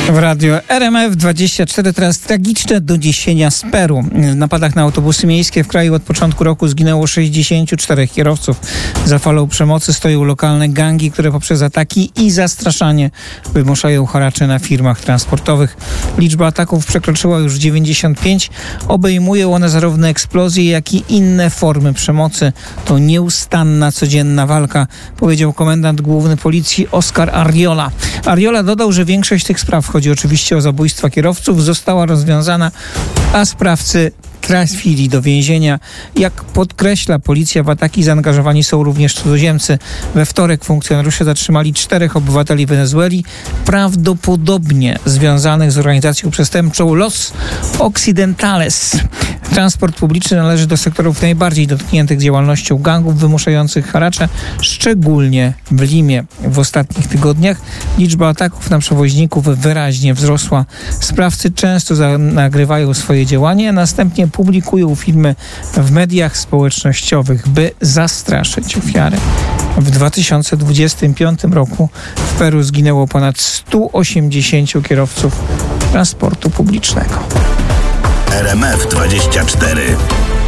W radiu RMF24 teraz tragiczne doniesienia z Peru. W napadach na autobusy miejskie w kraju od początku roku zginęło 64 kierowców. Za falą przemocy stoją lokalne gangi, które poprzez ataki i zastraszanie wymuszają haracze na firmach transportowych. Liczba ataków przekroczyła już 95. Obejmują one zarówno eksplozje, jak i inne formy przemocy. To nieustanna, codzienna walka, powiedział komendant główny policji Oscar Arriola. Arriola dodał, że większość tych spraw, chodzi oczywiście o zabójstwa kierowców, została rozwiązana, a sprawcy trafili do więzienia. Jak podkreśla policja, w ataki zaangażowani są również cudzoziemcy. We wtorek funkcjonariusze zatrzymali 4 obywateli Wenezueli, prawdopodobnie związanych z organizacją przestępczą Los Occidentales. Transport publiczny należy do sektorów najbardziej dotkniętych działalnością gangów wymuszających haracze, szczególnie w Limie. W ostatnich tygodniach liczba ataków na przewoźników wyraźnie wzrosła. Sprawcy często nagrywają swoje działania, a następnie publikują filmy w mediach społecznościowych, by zastraszyć ofiary. W 2025 roku w Peru zginęło ponad 180 kierowców transportu publicznego. RMF24